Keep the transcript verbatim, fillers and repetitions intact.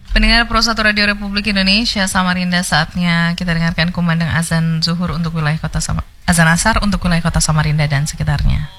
Pendengar Pro satu Radio Republik Indonesia Samarinda, saatnya kita dengarkan kumandang azan zuhur untuk wilayah kota Sam- azan asar untuk wilayah kota Samarinda dan sekitarnya.